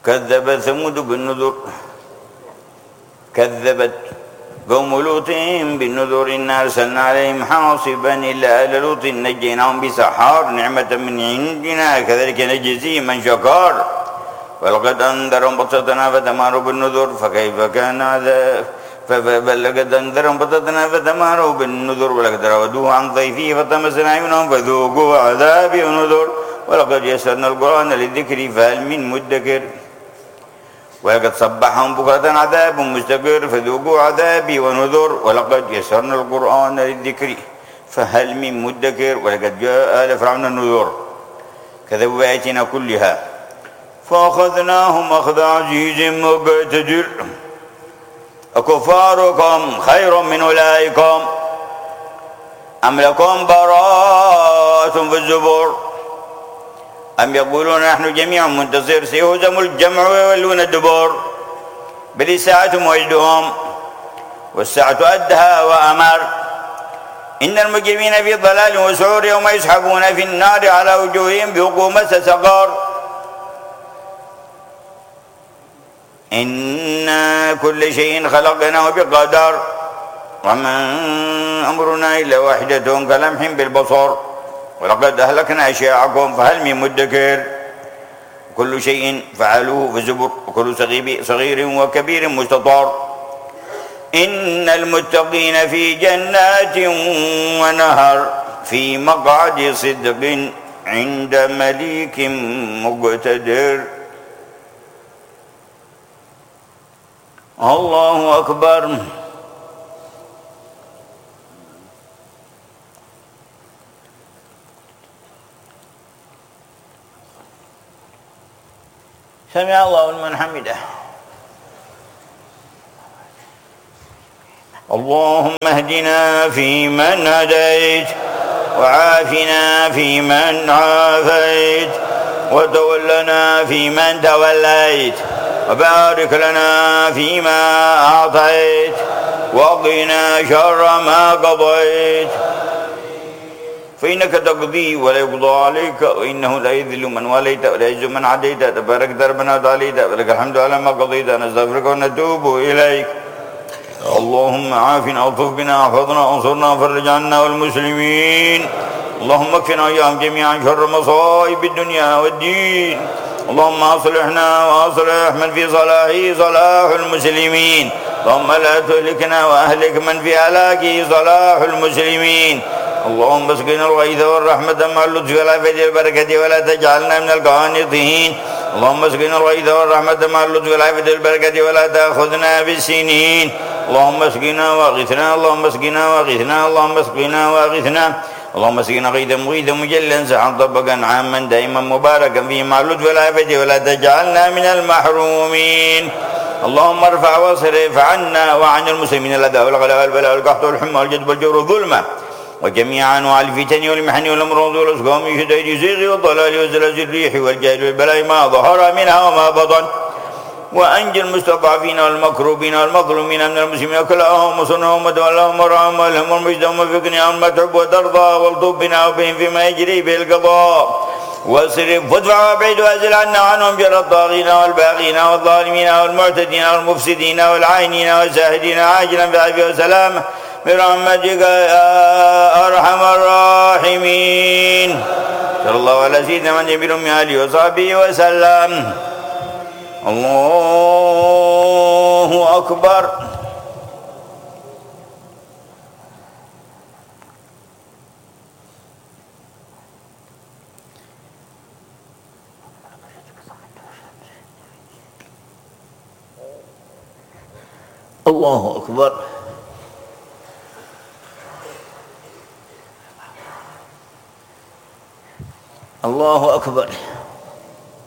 كذب ثمود بالنذر كذبت قوم لوط بالنذر إنا أرسلنا عليهم حاصبا إلا آل لوط نجيناهم بسحار نعمة من عندنا كذلك نجزي من شكر ولقد أنذرهم بطشتنا فتماروا بالنذر فكيف كان عذاب فلقد أنذرهم بطشتنا فتماروا بالنذر ولقد راودوه عن ضيفه فطمسنا أعينهم فذوقوا عذابي ونذر ولقد يسرنا القرآن للذكر فهل من مدكر ولقد صبحهم بكرة عذاب مستقر فذوقوا عذابي ونذر ولقد يسرنا القرآن للذكر فهل من مدكر ولقد جاء آل فرعون النذر كذبوا بآياتنا كلها فأخذناهم أخذ عزيز مقتدر أكفاركم خير من أولئكم أم لكم براءة في الزبر أم يقولون نحن جميع منتصر سيهزم الجمع ويولون الدبر بل الساعة موعدهم والساعة أدهى وأمر إن المجرمين في ضلال وسعور يوم يسحبون في النار على وجوههم ذوقوا مس سقر إنا كل شيء خلقناه بقدر وما أمرنا إلا واحدة كلمح بالبصر ولقد أهلكنا أشياعكم فهل من مدكر كل شيء فعلوه في الزبر وكل صغير وكبير مستطر إن المتقين في جنات ونهر في مقعد صدق عند مليك مقتدر الله أكبر سمع الله لمن حمده اللهم اهدنا فيمن هديت وعافنا فيمن عافيت وتولنا فيمن توليت وبارك لنا فيما أعطيت وقنا شر ما قضيت فإنك تقضي ولا يقضى عليك وإنه لا يذل من واليت ولا يعز من عاديت تبارك ربنا وتعاليت ولك الحمد على ما قضيت نستغفرك ونتوب إليك اللهم عافنا والطف بنا واحفظنا وانصرنا وفرج عنا والمسلمين اللهم اكفنا وإياهم جميعا شر مصائب الدنيا والدين اللهم أصلحنا وأصلح من في صلاحه صلاح المسلمين اللهم لا تهلكنا وأهلك من في هلاكه صلاح المسلمين اللهم اسقنا الغيث والرحمة مع اللطف والعافية والبركة ولا تجعلنا من القانطين اللهم اسقنا الغيث والرحمة مع اللطف والعافية والبركة ولا تأخذنا بالسنين اللهم اسقنا واغثنا اللهم اسقنا واغثنا اللهم اسقنا واغثنا اللهم اسقنا غيثا مغيثا مجلا سحا طبقا عاما دائما مباركا فيه مع اللطف والعافية ولا تجعلنا من المحرومين اللهم ارفع واصرف عنا وعن المسلمين الأذى والغلاء والبلاء والقحط والحمى والجدب والجور والظلمة وجميع أنواع الفتن والمحن والأمراض والأسقام وشدائد الزيغ والضلال وزلازل الريح والجهل والبلاء ما ظهر منها وما بطن وأنجي المستضعفين والمكروبين والمظلومين من المسلمين كلهم وصنهم وتولهم ورعهم والهم والمجدهم وفقنهم ما تحب وترضى والطب بنا وبهم فيما يجري به القضاء واصرف وادفع وابعد وازل عنا عنهم شر الطاغين والباغين والظالمين والمعتدين والمفسدين والعائنين والزاهدين عاجلا بعافية وسلامة برحمتك يا أرحم الراحمين صلى الله على سيدنا من جميل من آله وصحبه وسلم الله أكبر الله أكبر الله أكبر